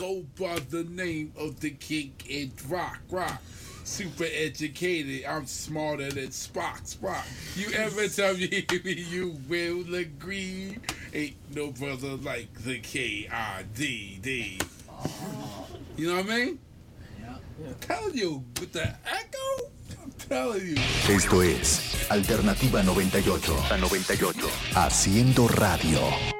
go by the name of the king in rock. Super educated, I'm smarter than Spock. You ever tell me you will agree? Ain't no brother like the K-I-D-D. You know what I mean? I'm telling you, with the echo, I'm telling you. Esto es Alternativa 98. Haciendo radio.